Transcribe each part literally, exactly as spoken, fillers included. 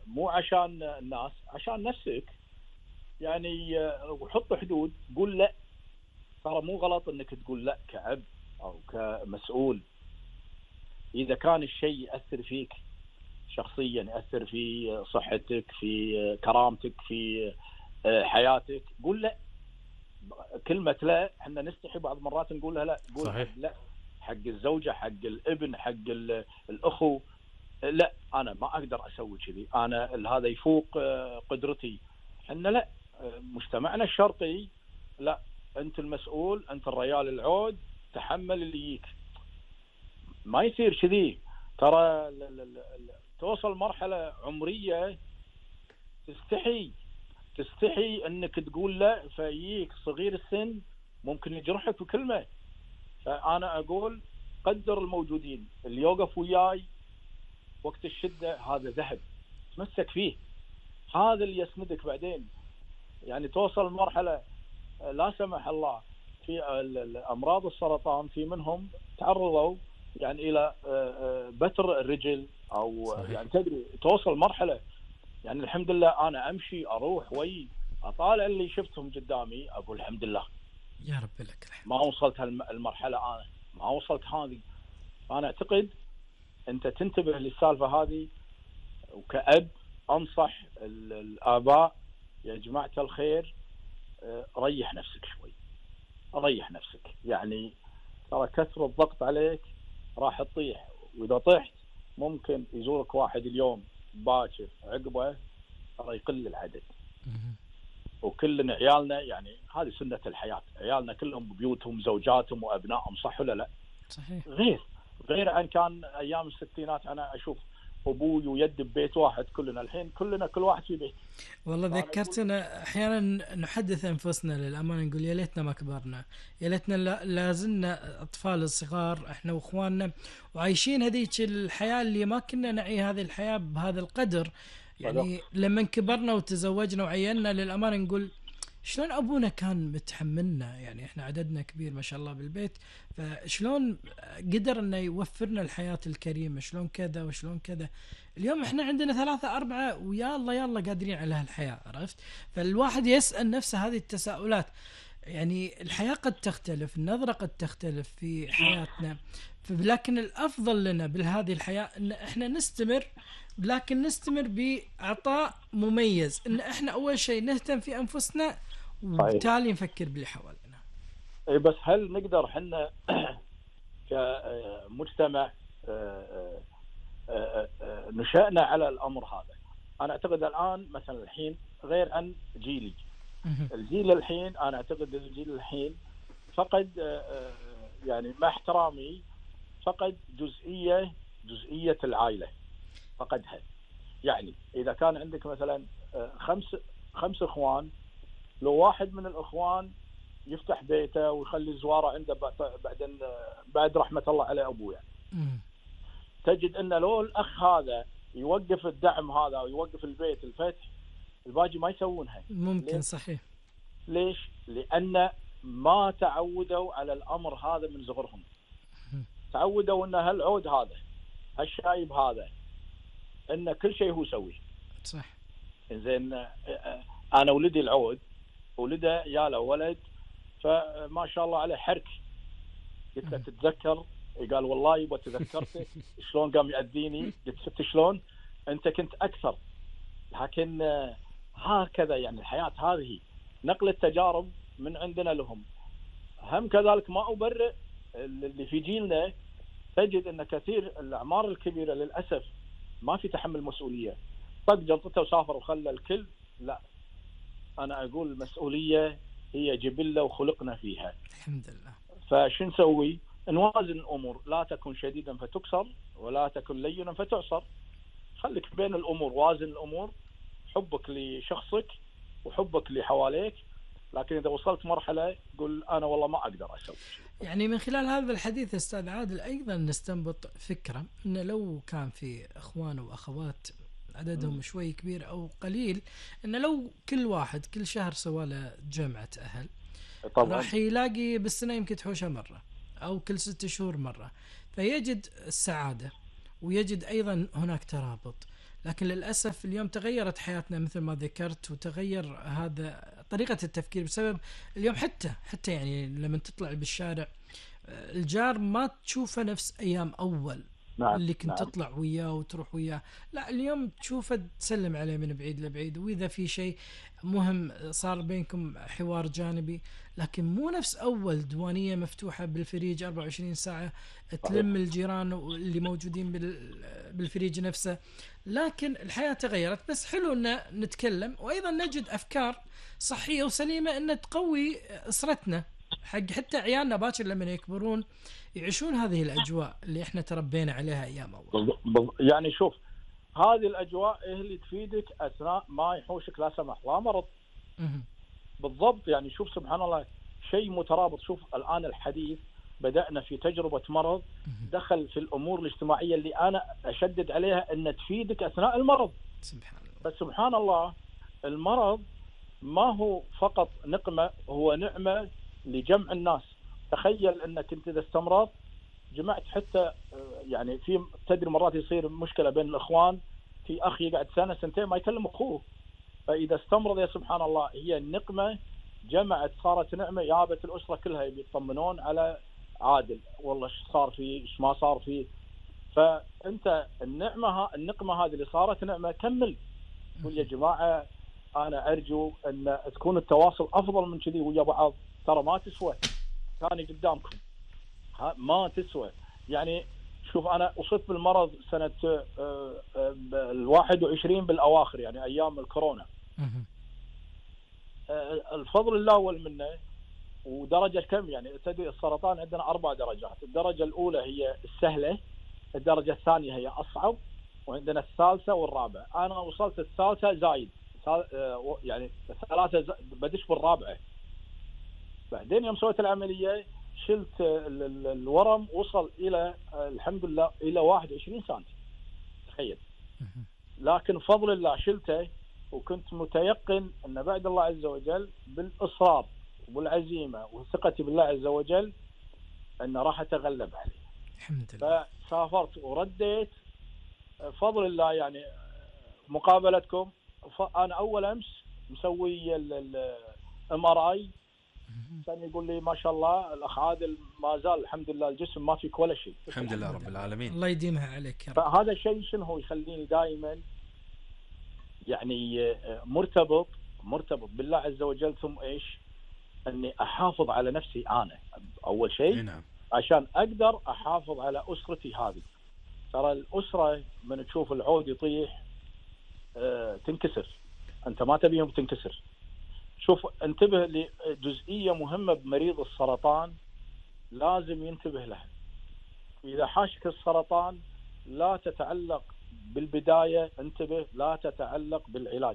مو عشان الناس، عشان نفسك يعني. وحط حدود، قول لا. ترى مو غلط انك تقول لا كأب او كمسؤول. اذا كان الشيء يأثر فيك شخصيا، يأثر في صحتك، في كرامتك، في حياتك، قول لا. كلمة لا احنا نستحي بعض مرات نقولها لا. قول حق صحيح. لا، حق الزوجة، حق الابن، حق الأخو. لا انا ما اقدر اسوي كذي، انا هذا يفوق قدرتي. احنا لا، مجتمعنا الشرقي لا، انت المسؤول، انت الريال العود، تحمل اللي يجيك. ما يصير كذي. ترى توصل مرحلة عمرية تستحي تستحي انك تقول لا، فيجيك صغير السن ممكن يجرحك بكلمة. فانا اقول قدر الموجودين، اللي يوقف وياي وقت الشدة هذا ذهب، تمسك فيه، هذا اللي يسندك بعدين. يعني توصل مرحلة لا سمح الله في الأمراض السرطان، في منهم تعرضوا يعني إلى بتر الرجل أو صحيح. يعني تدري توصل مرحلة. يعني الحمد لله أنا أمشي أروح وي أطالع اللي شفتهم قدامي أقول الحمد لله. يا رب لك الحمد. ما وصلت هالمرحلة، أنا ما وصلت هذه. أنا أعتقد أنت تنتبه للسالفة هذه. وكأب أنصح الآباء يا جماعة الخير، ريح نفسك شوي، ريح نفسك. يعني ترى كثر الضغط عليك راح تطيح، وإذا طحت ممكن يزورك واحد اليوم باكر عقبه ترى يقل العدد. وكلنا عيالنا يعني هذه سنة الحياة، عيالنا كلهم ببيوتهم، زوجاتهم وأبنائهم، صح ولا لا؟ صحيح. غير غير أن كان أيام الستينات أنا أشوف أبوي ويد ببيت واحد، كلنا الحين كلنا كل واحد في بيت. والله ذكرتنا أحيانا نحدث أنفسنا للأمانة، نقول يا ليتنا ما كبرنا، يا ليتنا لازلنا أطفال صغار إحنا وإخواننا وعايشين هذيك الحياة اللي ما كنا نعي هذه الحياة بهذا القدر. يعني لما كبرنا وتزوجنا وعينا للأمانة نقول شلون أبونا كان متحملنا، يعني إحنا عددنا كبير ما شاء الله بالبيت، فشلون قدر إنه يوفرنا الحياة الكريمة، شلون كذا وشلون كذا. اليوم إحنا عندنا ثلاثة أربعة ويا الله يا الله قادرين على هالحياة، عرفت؟ فالواحد يسأل نفسه هذه التساؤلات. يعني الحياة قد تختلف، النظرة قد تختلف في حياتنا، لكن الأفضل لنا بهذه الحياة إن إحنا نستمر، لكن نستمر بإعطاء مميز، إن إحنا أول شيء نهتم في أنفسنا وبالتالي نفكر باللي حوالينا. اي بس هل نقدر احنا كمجتمع نشأنا على الامر هذا؟ انا اعتقد الان مثلا الحين غير عن جيلي، الجيل الحين انا اعتقد الجيل الحين فقد يعني مع احترامي فقد جزئيه جزئيه العائله، فقدها. يعني اذا كان عندك مثلا خمس خمس اخوان، لو واحد من الاخوان يفتح بيته ويخلي زواره عنده بعدين بعد رحمه الله على ابوه، يعني تجد ان لو الاخ هذا يوقف الدعم هذا ويوقف البيت الفتح، الباقي ما يسوونها. ممكن. ليه؟ صحيح. ليش؟ لان ما تعودوا على الامر هذا من صغرهم. تعودوا ان هالعود هذا، هالشايب هذا، ان كل شيء هو يسويه. صح. زين، انا ولدي العود، ولده ياله ولد فما شاء الله عليه حرك. قلت له تتذكر؟ قال والله يبا تذكرته. شلون قام يأذيني؟ قلت شفت شلون انت كنت اكثر. لكن هكذا يعني الحياة هذه نقل التجارب من عندنا لهم. هم كذلك ما أبرئ اللي في جيلنا، تجد ان كثير الاعمار الكبيرة للأسف ما في تحمل مسؤولية، طق جنطته وسافر وخلى الكل. لا، انا اقول المسؤولية هي جبلة وخلقنا فيها الحمد لله. فشو نسوي؟ نوازن الأمور، لا تكن شديدا فتكسر ولا تكن لينا فتعصر. خليك بين الأمور، وازن الأمور، حبك لشخصك وحبك لحواليك. لكن إذا وصلت مرحلة قل أنا والله ما أقدر أسوي شيء. يعني من خلال هذا الحديث أستاذ عادل أيضا نستنبط فكرة أن لو كان في أخوان وأخوات عددهم م. شوي كبير أو قليل، أن لو كل واحد كل شهر سوى له جمعة أهل طبعا راح يلاقي بالسنة يمكن تحوشها مرة أو كل ست شهور مرة، فيجد السعادة ويجد أيضا هناك ترابط. لكن للأسف اليوم تغيرت حياتنا مثل ما ذكرت، وتغير هذا طريقة التفكير بسبب اليوم حتى حتى يعني لما تطلع بالشارع الجار ما تشوفه نفس أيام أول. نعم. اللي كنت نعم. تطلع وياه وتروح وياه، لا اليوم تشوفه تسلم عليه من بعيد لبعيد، وإذا في شيء مهم صار بينكم حوار جانبي، لكن مو نفس أول ديوانية مفتوحة بالفريج أربعة وعشرين ساعة تلم الجيران اللي موجودين بالفريج نفسه. لكن الحياة تغيرت، بس حلو أن نتكلم وأيضا نجد أفكار صحية وسليمة أن تقوي أسرتنا، حق حتى عيالنا باكر لما يكبرون يعيشون هذه الأجواء اللي إحنا تربينا عليها أيام أول. يعني شوف، هذه الأجواء هي اللي تفيدك أثناء ما يحوشك لا سمح الله مرض. بالضبط. يعني شوف سبحان الله، شيء مترابط. شوف الآن الحديث بدأنا في تجربة مرض دخل في الأمور الاجتماعية اللي أنا أشدد عليها أن تفيدك أثناء المرض. سبحان الله. بس سبحان الله المرض ما هو فقط نقمة، هو نعمة لجمع الناس. تخيل أنك أنت إذا استمرت جمعت حتى يعني في تدري مرات يصير مشكلة بين الإخوان، في أخ يقعد سنة سنتين ما يكلم أخوه، فإذا استمرت يا سبحان الله هي النقمة جمعت صارت نعمة. يابت الأسرة كلها يطمنون على عادل، والله ايش صار فيه ايش ما صار فيه. فأنت النعمة ها النقمة هذه اللي صارت نعمة كمل. قول يا جماعة أنا أرجو أن تكون التواصل أفضل من كذي ويا بعض، ترى ما تسوى ثاني قدامكم، ما تسوى. يعني شوف أنا أصبت بالمرض سنة الواحد وعشرين بالأواخر، يعني أيام الكورونا. الفضل الله والمنة. ودرجة كم يعني تدري السرطان عندنا أربع درجات، الدرجة الأولى هي السهلة، الدرجة الثانية هي أصعب، وعندنا الثالثة والرابعة. أنا وصلت الثالثة زايد، يعني الثلاثة بدش بالرابعة. بعدين يوم سويت العملية شلت الورم وصل إلى الحمد لله إلى واحد وعشرين سنتي، تخيل. لكن فضل الله شلته، وكنت متيقن أن بعد الله عز وجل بالإصرار والعزيمة وثقتي بالله عز وجل أن راح أتغلب عليه. الحمد لله. فسافرت ورديت فضل الله. يعني مقابلتكم أنا أول أمس مسوي الام ار اي، كان يقول لي ما شاء الله الأخ عادل ما زال الحمد لله الجسم ما فيك ولا شيء. الحمد لله رب العالمين. الله يديمها عليك يا رب. فهذا الشيء شنو هو يخليني دائما يعني مرتبط مرتبط بالله عز وجل. ثم ايش؟ اني احافظ على نفسي انا اول شيء. نعم. عشان اقدر احافظ على اسرتي هذه. ترى الاسره من تشوف العود يطيح أه تنكسر، انت ما تبيهم تنكسر. شوف انتبه لجزئيه مهمه بمريض السرطان لازم ينتبه لها. اذا حاشك السرطان لا تتعلق بالبدايه، انتبه لا تتعلق بالعلاج.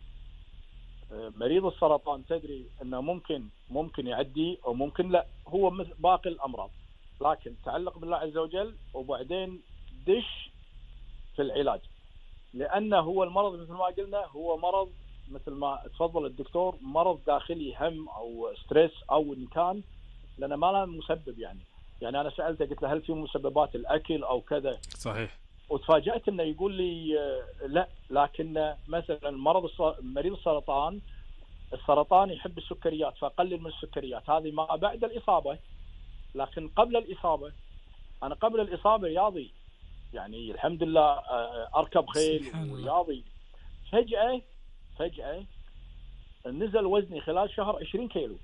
مريض السرطان تدري انه ممكن ممكن يعدي او ممكن لا، هو مثل باقي الامراض، لكن تعلق بالله عز وجل وبعدين دش في العلاج. لانه هو المرض مثل ما قلنا هو مرض مثل ما تفضل الدكتور، مرض داخلي هم او ستريس او ان كان، لانه ما له مسبب. يعني يعني انا سالته قلت له هل في مسببات الاكل او كذا؟ صحيح. وتفاجأت انه يقول لي لا، لكن مثلا مرض مريض السرطان السرطان يحب السكريات، فقلل من السكريات. هذه ما بعد الإصابة. لكن قبل الإصابة، أنا قبل الإصابة رياضي، يعني الحمد لله أركب خيل ورياضي. فجأة فجأة نزل وزني خلال شهر عشرين كيلو.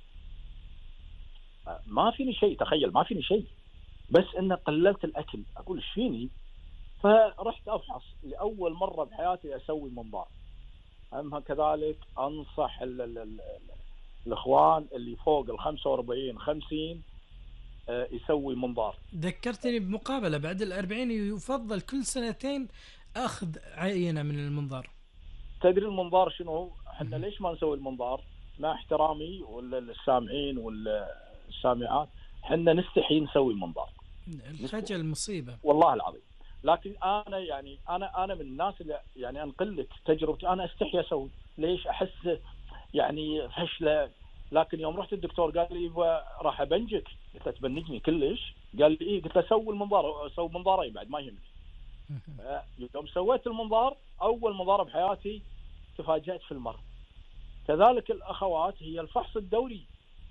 ما فيني شيء، تخيل ما فيني شيء، بس إن قللت الأكل. أقول إيش فيني؟ فرحت أفحص لأول مرة بحياتي أسوي منظار. أما كذلك أنصح ال ال ال الإخوان اللي فوق ال خمسة وأربعين خمسين يسوي منظار. ذكرتني بمقابلة بعد الأربعين يفضل كل سنتين أخذ عينة من المنظار. تدري المنظار شنو؟ احنا ليش ما نسوي المنظار؟ مع احترامي ولا السامعين ولا السامعات، احنا نستحي نسوي منظار. الخجل مصيبة والله العظيم. لكن انا يعني انا انا من الناس اللي يعني انقل لك تجربتي، انا استحي اسوي. ليش؟ احس يعني فشله. لكن يوم رحت الدكتور قال لي راح ابنجك. قلت له تبنجني كلش؟ قال لي ايه. قلت له سوي المنظار، سوي منظاري بعد ما يهمني. يوم سويت المنظار، اول منظار بحياتي، تفاجأت في المرض. كذلك الاخوات، هي الفحص الدوري،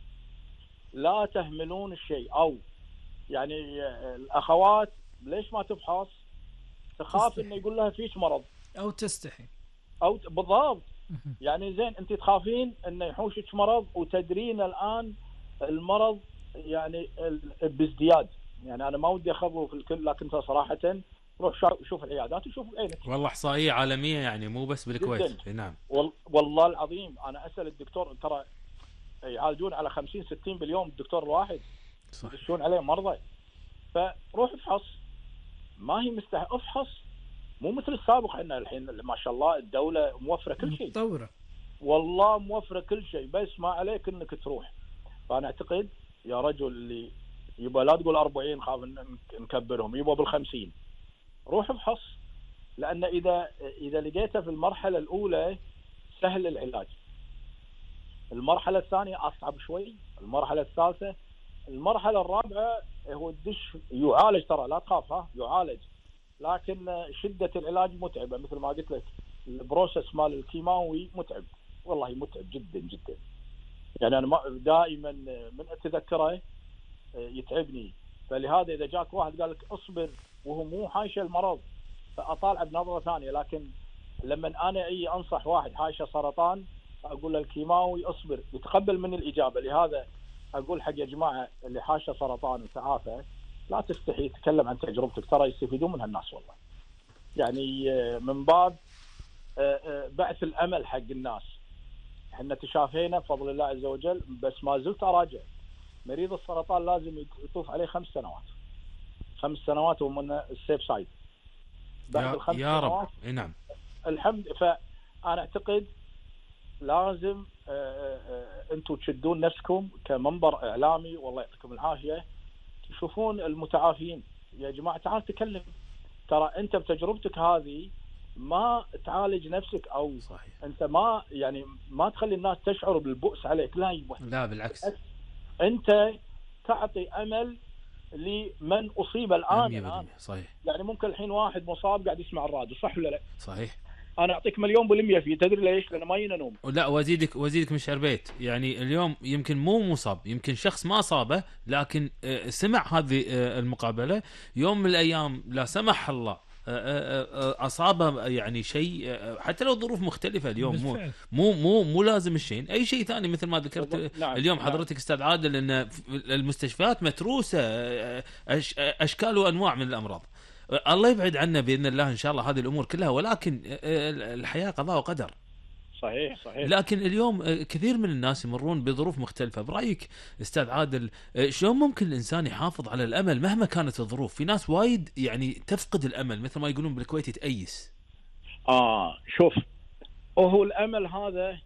لا تهملون الشيء. او يعني الاخوات ليش ما تفحص؟ تخاف انه يقول لها فيش مرض او تستحي، او بالضبط. يعني زين انت تخافين انه يحوشك مرض وتدرين الان المرض يعني بازدياد. يعني انا ما ودي اخوف الكل، لكن صراحه روح شوف العيادات وشوف بعينك. والله احصائيه عالميه يعني، مو بس بالكويت. جداً. نعم والله العظيم انا اسال الدكتور، ترى يعالجون على خمسين ستين باليوم الدكتور الواحد، يدشون عليه مرضى. فروح افحص، ما هي مستحيل افحص. مو مثل السابق، احنا الحين ما شاء الله الدوله موفره كل شيء، متطوره والله موفره كل شيء، بس ما عليك انك تروح. فانا اعتقد يا رجل اللي يبغى لا تقول أربعين، خاف نكبرهم، يبغى بالخمسين روح افحص. لان اذا اذا لقيته في المرحله الاولى سهل العلاج، المرحله الثانيه اصعب شوي، المرحله الثالثه، المرحله الرابعه هو الدش يعالج، ترى لا تخاف، ها يعالج، لكن شده العلاج متعبه. مثل ما قلت لك البروسس مال الكيماوي متعب، والله متعب جدا جدا. يعني انا دائما من اتذكره يتعبني. فلهذا اذا جاك واحد قال لك اصبر وهو مو حايشه المرض، فاطالعه بنظره ثانيه. لكن لما انا اي انصح واحد حايشه سرطان، اقول له الكيماوي اصبر، يتقبل مني الاجابه. لهذا اقول حق يا جماعه اللي حاشه سرطان وتعافى، لا تستحي تتكلم عن تجربتك، ترى يستفيدون منها الناس والله. يعني من باب بعث الامل حق الناس. احنا تشافينا بفضل الله عز وجل، بس ما زلت اراجع. مريض السرطان لازم يطوف عليه خمس سنوات، خمس سنوات ومن السيف سايد. بعد الخمس يا سنوات رب. نعم الحمد. فانا اعتقد لازم انتم تشدون نفسكم كمنبر اعلامي، والله يعطيكم العافيه، تشوفون المتعافين. يا جماعه تعال تكلم، ترى انت بتجربتك هذه ما تعالج نفسك، او صحيح. انت ما يعني ما تخلي الناس تشعر بالبؤس عليك، لا يبقى. لا بالعكس، انت تعطي امل لمن اصيب الان. الان صحيح. يعني ممكن الحين واحد مصاب قاعد يسمع الراديو، صح ولا لا؟ صحيح. انا اعطيك مليون بالمية فيه، تدري ليش؟ لأنه ما ينوم. لا وازيدك وازيدك من شربيت. يعني اليوم يمكن مو مصاب، يمكن شخص ما صابه، لكن سمع هذه المقابلة، يوم من الايام لا سمح الله اصابه يعني شيء، حتى لو ظروف مختلفه اليوم، مو مو مو مو لازم الشيء، اي شيء ثاني مثل ما ذكرت. نعم. اليوم حضرتك نعم. استاذ عادل ان المستشفيات متروسه اشكال وانواع من الامراض، الله يبعد عنا باذن الله ان شاء الله هذه الامور كلها، ولكن الحياه قضاء وقدر. صحيح صحيح. لكن اليوم كثير من الناس يمرون بظروف مختلفة. برأيك استاذ عادل شلون ممكن الانسان يحافظ على الامل مهما كانت الظروف؟ في ناس وايد يعني تفقد الامل، مثل ما يقولون بالكويت تأيس. اه شوف، وهو الامل هذا،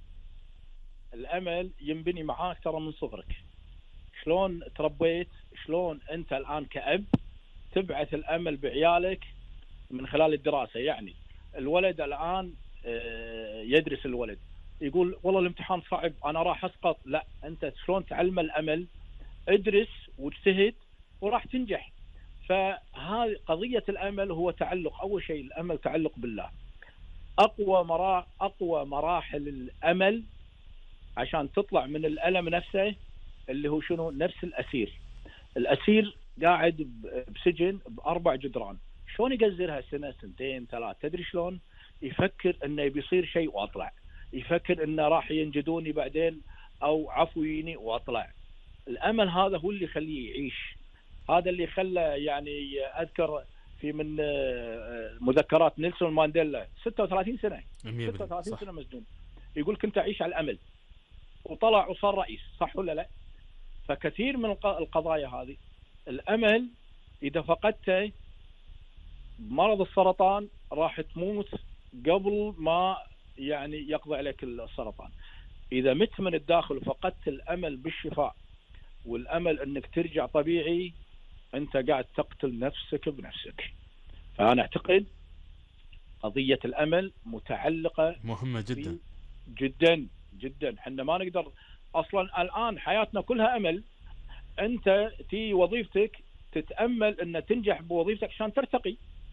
الامل ينبني معاك ترى من صغرك. شلون تربيت، شلون انت الان كأب تبعث الامل بعيالك من خلال الدراسة. يعني الولد الان يدرس، الولد يقول والله الامتحان صعب انا راح اسقط، لا، انت شلون تعلم الامل؟ ادرس واجتهد وراح تنجح. فهذه قضيه الامل، هو تعلق، اول شيء الامل تعلق بالله. اقوى مرا اقوى مراحل الامل عشان تطلع من الالم نفسه، اللي هو شنو؟ نفس الاسير. الاسير قاعد بسجن باربع جدران، شلون يقزرها سنه سنتين ثلاث؟ تدري شلون؟ يفكر انه بيصير شيء واطلع، يفكر انه راح ينجدوني بعدين او عفويني واطلع. الامل هذا هو اللي يخليه يعيش، هذا اللي خلى يعني اذكر في من مذكرات نيلسون مانديلا ستة وثلاثين سنه ستة وثلاثين سنه مسجون، يقول كنت اعيش على الامل، وطلع وصار رئيس، صح ولا لا؟ فكثير من القضايا هذه الامل اذا فقدته بمرض السرطان راح تموت قبل ما يعني يقضي عليك السرطان. إذا مت من الداخل وفقدت الأمل بالشفاء والأمل أنك ترجع طبيعي، أنت قاعد تقتل نفسك بنفسك. فأنا أعتقد قضية الأمل متعلقة مهمة جدا جدا جدا. حنا ما نقدر أصلا، الآن حياتنا كلها أمل. أنت تي وظيفتك تتأمل أن تنجح بوظيفتك عشان ترتقي.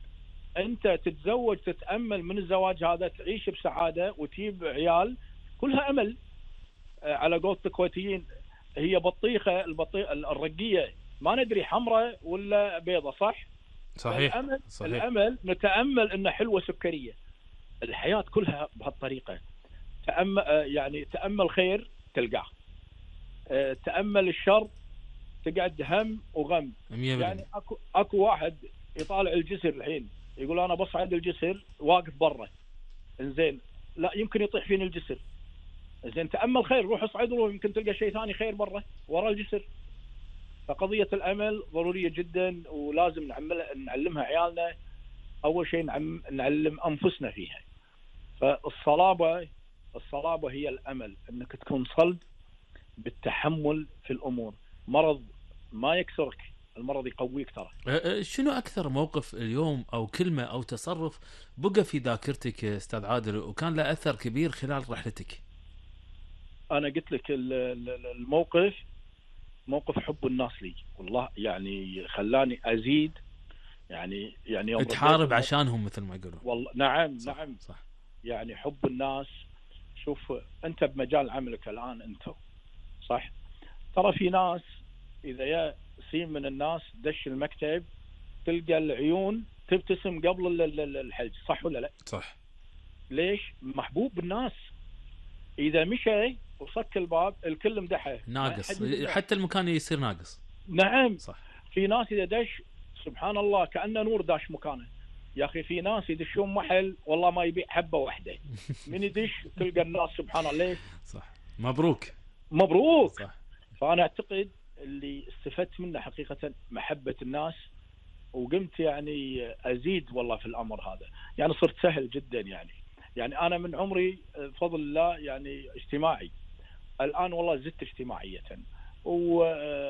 انت تتزوج تتامل من الزواج هذا تعيش بسعاده وتجيب عيال، كلها امل. على قولة الكويتيين هي بطيخه، البطيخه الرقيه ما ندري حمراء ولا بيضة، صح؟ صحيح الامل صحيح. الامل نتامل انها حلوه سكريه. الحياه كلها بهالطريقه. تامل يعني تامل خير تلقاه، تامل الشر تقعد هم وغم. يعني اكو اكو واحد يطالع الجسر الحين يقول انا بصعد الجسر واقف برا، انزين لا يمكن يطيح فيني الجسر، زين تامل خير روح اصعد له يمكن تلقى شيء ثاني خير برا ورا الجسر. فقضيه الامل ضروريه جدا ولازم نعمل نعلمها عيالنا. اول شيء نعم نعلم انفسنا فيها. فالصلابه الصلابه هي الامل، انك تكون صلب بالتحمل في الامور. مرض ما يكسرك، المرض يقويك ترى. شنو اكثر موقف اليوم او كلمه او تصرف بقى في ذاكرتك استاذ عادل وكان له اثر كبير خلال رحلتك؟ انا قلت لك الموقف موقف حب الناس لي، والله يعني خلاني ازيد، يعني يعني يوم تحارب عشانهم مثل ما يقولون. والله نعم صح نعم صح. يعني حب الناس. شوف انت بمجال عملك الان انت صح، ترى في ناس اذا يا سين من الناس دش المكتب تلقى العيون تبتسم قبل الحلج، صح ولا لا؟ صح. ليش؟ محبوب بالناس. اذا مشى وصك الباب الكل مدحه، ناقص حتى المكان يصير ناقص. نعم صح. في ناس اذا دش سبحان الله كأنه نور داش مكانه. يا اخي في ناس يدشون محل والله ما يبيع حبه واحده، من يدش تلقى الناس سبحان الله. صح. مبروك مبروك. صح. فانا اعتقد اللي استفدت منه حقيقه محبه الناس، وقمت يعني ازيد والله في الامر هذا. يعني صرت سهل جدا، يعني يعني انا من عمري بفضل الله يعني اجتماعي، الان والله زدت اجتماعيه و...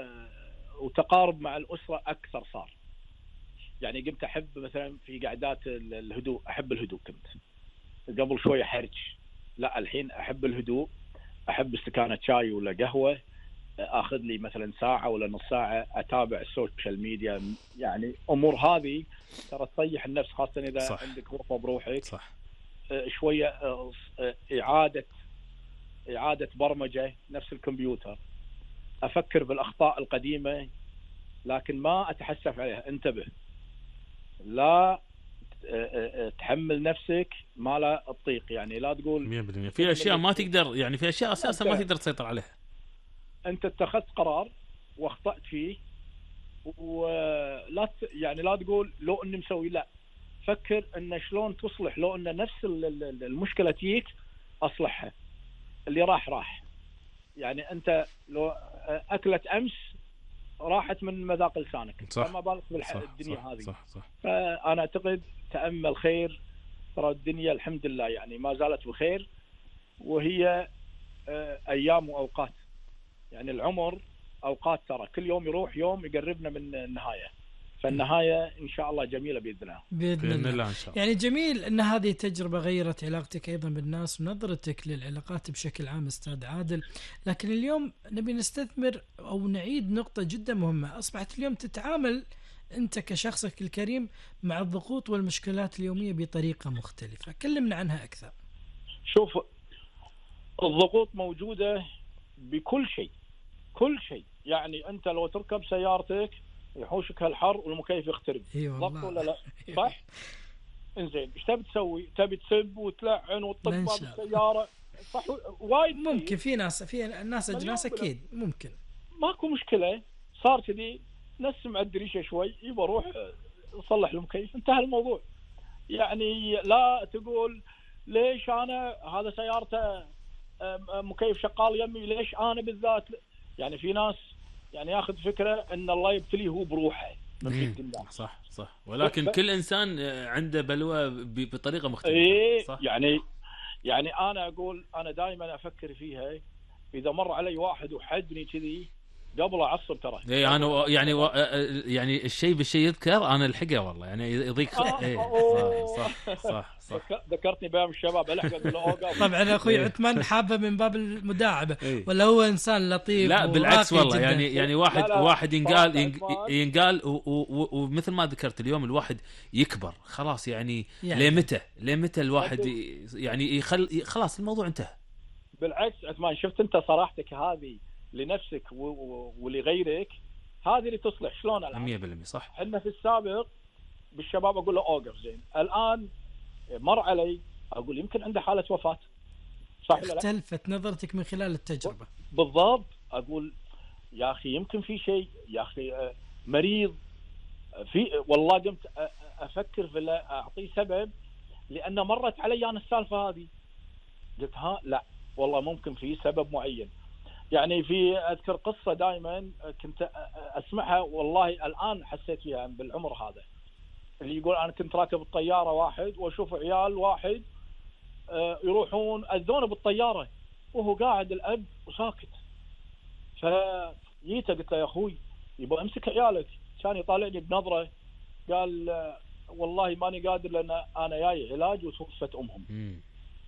وتقارب مع الاسره اكثر صار. يعني قمت احب مثلا في قعدات الهدوء، احب الهدوء. كنت قبل شويه حرج، لا الحين احب الهدوء، احب استكانه شاي ولا قهوه، اخذ لي مثلا ساعه ولا نص ساعه اتابع السوشيال ميديا. يعني امور هذه ترى تريح النفس، خاصه اذا صح. عندك غرفه بروحك. صح. شويه اعاده اعاده برمجه نفس الكمبيوتر، افكر بالاخطاء القديمه لكن ما اتحسف عليها. انتبه، لا تحمل نفسك ما لا تطيق، يعني لا تقول مية بالمية في اشياء ما تقدر، يعني في اشياء اساسا ما تقدر تسيطر عليها. انت اتخذت قرار واخطأت فيه ولا يعني لا تقول لو اني مسوي، لا فكر ان شلون تصلح، لو ان نفس المشكله تجيك اصلحها. اللي راح راح، يعني انت لو اكلت امس راحت من مذاق لسانك، فما بالك بالدنيا صح هذه. صح صح. فانا اعتقد تامل خير، ترى الدنيا الحمد لله يعني ما زالت بخير، وهي ايام واوقات. يعني العمر اوقات، ترى كل يوم يروح يوم يقربنا من النهايه، فالنهايه ان شاء الله جميله باذن الله. باذن الله, الله. إن شاء الله. يعني جميل ان هذه التجربه غيرت علاقتك ايضا بالناس ونظرتك للعلاقات بشكل عام استاذ عادل. لكن اليوم نبي نستثمر او نعيد نقطه جدا مهمه. اصبحت اليوم تتعامل انت كشخصك الكريم مع الضغوط والمشكلات اليوميه بطريقه مختلفه، كلمنا عنها اكثر. شوف، الضغوط موجوده بكل شيء كل شيء. يعني انت لو تركب سيارتك يحوشك هالحر والمكيف يخترب، ضبط ولا لا؟ صح. انزين ايش تبي تسوي؟ تبي تسب وتلعن وتطق بالسياره، صح؟ وايد ممكن في ناس في الناس اجناس اكيد ممكن، ماكو مشكله. صار كذي نسم على الدريشه شوي، يبغى روح نصلح المكيف، انتهى الموضوع. يعني لا تقول ليش انا هذا سيارته مكيف شغال يمي ليش انا بالذات. يعني في ناس يعني ياخذ فكره ان الله يبتليه هو بروحه من عند الله. صح صح. ولكن ف... كل انسان عنده بلوى بطريقه مختلفه. إيه صح؟ يعني يعني انا اقول انا دائما افكر فيها، اذا مر علي واحد وحدني كذي قبل اعصب ترى. اي انا و- يعني و... يعني الشيء بالشيء يذكر، انا الحقه والله يعني يضيق. آه، اي أوه. صح صح صح. ذك- ذكرتني بأيام الشباب الحق اقول له اوقف. طبعا اخوي إيه. عثمان حابه من باب المداعبه، إيه. ولا هو انسان لطيف لا بالعكس وراقي والله جداً. يعني يعني واحد لا لا، واحد ينقال صراحة ينق- عثمان. ينقال و- و- و- ومثل ما ذكرت اليوم الواحد يكبر خلاص يعني, يعني. يعني. لمتى لمتى الواحد ي- يعني يخل خلاص الموضوع انتهى. بالعكس عثمان، شفت انت صراحتك هذه لنفسك و- و- ولغيرك، هذه اللي تصلح. شلون الان؟ مية بالمية صح. احنا في السابق بالشباب اقول له اوقف زين، الان مر علي اقول يمكن عنده حاله وفاه، صح ولا لا؟ اختلفت نظرتك من خلال التجربه. بالضبط. اقول يا اخي يمكن في شيء، يا اخي آه، مريض في، والله قمت أ- أ- افكر في ال- اعطيه سبب، لان مرت علي انا السالفه هذه. قلت ها لا والله ممكن في سبب معين. يعني في اذكر قصه دائما كنت أ- اسمعها، والله الان حسيت فيها بالعمر هذا، اللي يقول انا كنت راكب الطياره واحد واشوف عيال واحد آه، يروحون اذونه بالطياره وهو قاعد الاب وساكت. فجيته قلت له يا اخوي يبغى امسك عيالك، كان يطالعني بنظره، قال آه، والله ماني قادر لان انا جاي علاج وتوفت امهم. مم.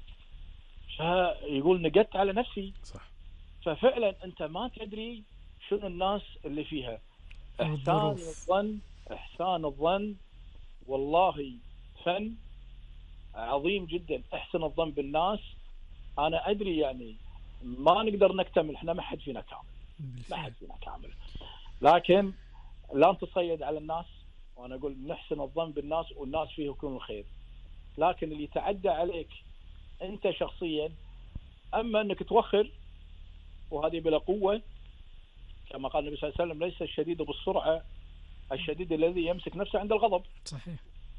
فيقول نقدت على نفسي. صح. ففعلا انت ما تدري شنو الناس اللي فيها. احسان الظروف. الظن، احسان الظن والله فن عظيم جدا. احسن الظن بالناس. انا ادري يعني ما نقدر نكتمل، احنا ما حد فينا كامل، ما بالفعل. حد فينا كامل، لكن لا نتصيد على الناس. وانا اقول نحسن الظن بالناس والناس فيه يكون الخير، لكن اللي يتعدى عليك انت شخصيا، اما انك توخر وهذه بلا قوه، كما قال النبي صلى الله عليه وسلم ليس الشديد بالسرعه، الشديد الذي يمسك نفسه عند الغضب. صحيح.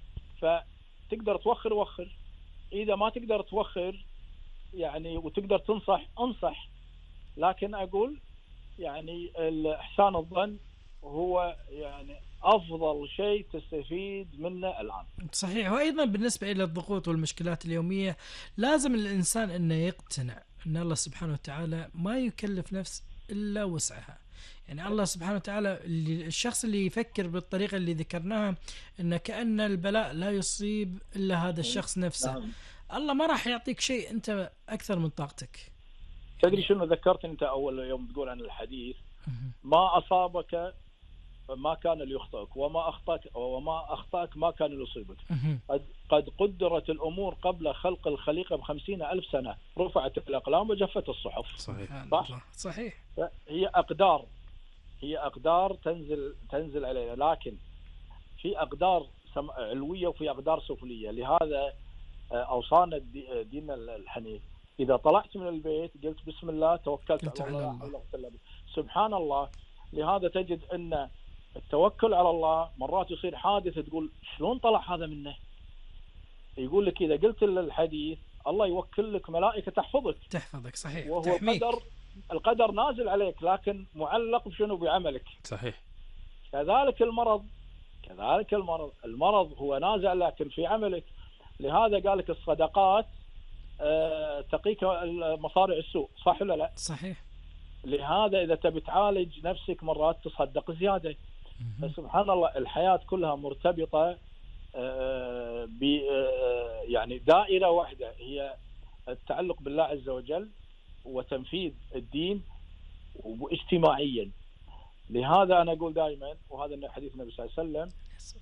فتقدر توخر وخر، اذا ما تقدر توخر يعني وتقدر تنصح انصح، لكن اقول يعني احسان الظن هو يعني افضل شيء تستفيد منه الان. صحيح. وايضا بالنسبه الى الضغوط والمشكلات اليوميه، لازم الانسان انه يقتنع ان الله سبحانه وتعالى ما يكلف نفس الا وسعها. يعني الله سبحانه وتعالى اللي الشخص اللي يفكر بالطريقه اللي ذكرناها، ان كأن البلاء لا يصيب الا هذا الشخص نفسه، نعم. الله ما راح يعطيك شيء انت اكثر من طاقتك. تدري شنو ذكرتني انت اول يوم تقول عن الحديث؟ ما اصابك ما كان ليخطئك، وما اخطاك وما اخطاك ما كان ليصيبك. قد قد قدرت الامور قبل خلق الخليقه بخمسين الف سنه، رفعت الاقلام وجفت الصحف. صحيح. صح؟ صحيح. هي اقدار، هي اقدار تنزل تنزل علينا، لكن في اقدار علويه وفي اقدار سفليه. لهذا اوصانا ديننا الحنيف، اذا طلعت من البيت قلت بسم الله توكلت على الله, الله. الله. سبحان الله. لهذا تجد ان التوكل على الله مرات يصير حادث تقول شلون طلع هذا منه. يقول لك اذا قلت الحديث الله يوكل لك ملائكه تحفظك تحفظك. صحيح. وهو تحميك. القدر القدر نازل عليك، لكن معلق بشنو؟ بعملك. صحيح. كذلك المرض، كذلك المرض المرض هو نازل لكن في عملك. لهذا قال لك الصدقات أه تقيك مصارع السوء، صح ولا لا؟ صحيح. لهذا إذا تبي تعالج نفسك مرات تصدق زيادة. فسبحان الله الحياة كلها مرتبطة ب يعني دائرة واحدة، هي التعلق بالله عز وجل وتنفيذ الدين واجتماعيا. لهذا أنا أقول دائما، وهذا حديث النبي صلى الله عليه وسلم،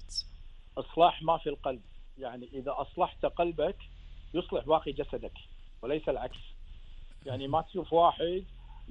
إصلاح ما في القلب. يعني إذا أصلحت قلبك يصلح باقي جسدك وليس العكس. يعني ما تشوف واحد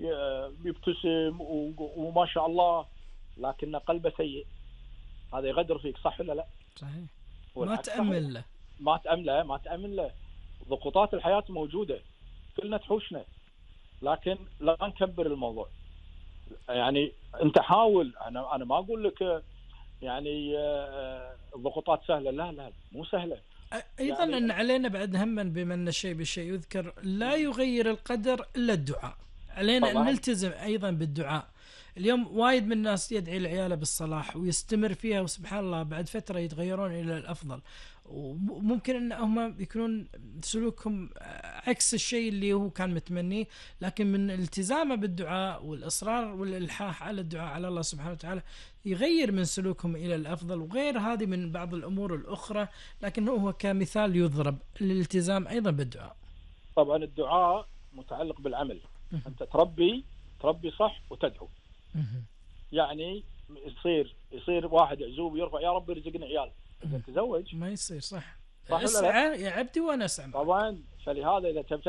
يبتسم وما شاء الله لكن قلبه سيء، هذا يغدر فيك، صح ولا لا؟ صحيح. ما تأمن له ما تأمن له ما تأمن له ضغوطات الحياة موجودة كلنا تحوشنا، لكن لا نكبر الموضوع. يعني انت حاول، انا انا ما اقول لك يعني الضغوطات سهلة، لا لا مو سهلة. ايضا يعني ان علينا بعد هما بما ان الشيء بالشيء يذكر، لا يغير القدر الا الدعاء. علينا ان نلتزم ايضا بالدعاء. اليوم وايد من الناس يدعي لعياله بالصلاح ويستمر فيها، وسبحان الله بعد فترة يتغيرون الى الافضل، وممكن ان هم يكونون سلوكهم عكس الشيء اللي هو كان متمنيه. لكن من التزامه بالدعاء والإصرار والإلحاح على الدعاء على الله سبحانه وتعالى يغير من سلوكهم إلى الأفضل. وغير هذه من بعض الأمور الأخرى، لكن هو كمثال يضرب الالتزام أيضا بالدعاء. طبعا الدعاء متعلق بالعمل. أنت تربي تربي صح وتدعو. يعني يصير يصير واحد عزوب يرفع يا رب ارزقني عيال، إذا تزوج ما يصير. صح، صح ولا لا؟ اسعى يا عبدي وانا اسعى. طبعا، فلهذا اذا